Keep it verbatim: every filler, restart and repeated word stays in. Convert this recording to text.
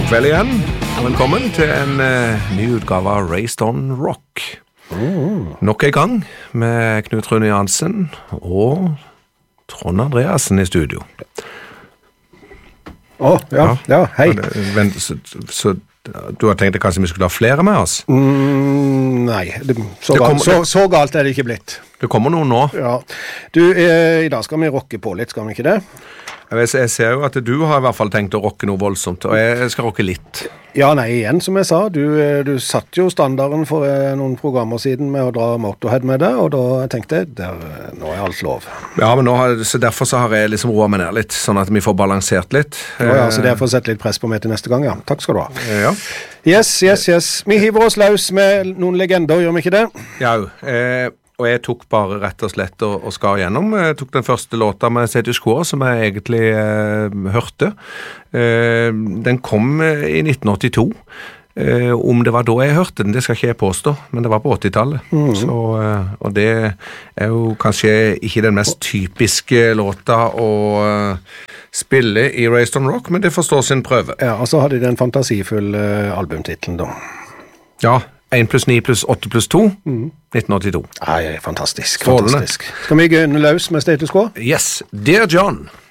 God kveld igjen. Velkommen til en uh, ny utgave av Raised on Rock. Mm. Nok en gang med Knut Rune Jansen og Trond Andreasen i studio. Å, oh, ja, ja, hei. Men, så, så du har tenkt at kanskje vi skulle ha flere med oss? Mm, nei, det, så, det kommer, galt, så, så galt er det ikke blitt. Det kommer noen nå. Ja. Du, eh, i dag skal vi rocke på litt, skal vi ikke det? Jeg, vet, jeg ser jo at du har i hvert fall tenkt å rocke noe voldsomt, og jeg skal rocke litt. Ja, nei, igjen, som jeg sa, du, du satt jo standarden for eh, noen programmer siden med å dra Motorhead med det, og da tenkte jeg, der, nå er alt lov. Ja, men nå har, så derfor så har jeg liksom roet meg ned litt, sånn at vi får balansert litt. Ja, ja, så det er for å sette litt press på meg til neste gang, ja. Takk skal du ha. Ja. Yes, yes, yes. Vi hiver oss løs med noen legender, gjør vi ikke det? Ja, eh, og jeg tok bare rett og slett og, og skar gjennom. Jeg tok den første låta med Status Quo, som jeg egentlig eh, hørte. Eh, den kom i nitten åttito. Eh, om det var da jeg hørte den, det skal ikke jeg påstå, men det var på åttitallet. Mm. Så, eh, og det er jo kanskje ikke den mest typiske låta å eh, spille i Raised on Rock, men det forstår sin prøve. Ja, og så hadde de den fantasifulle uh, albumtitlen da. Ja, én pluss ni pluss åtte pluss to, mm. nitten åttito. Ja, fantastisk, fantastisk. Skal vi gå løs med Status Quo? Yes, Dear John.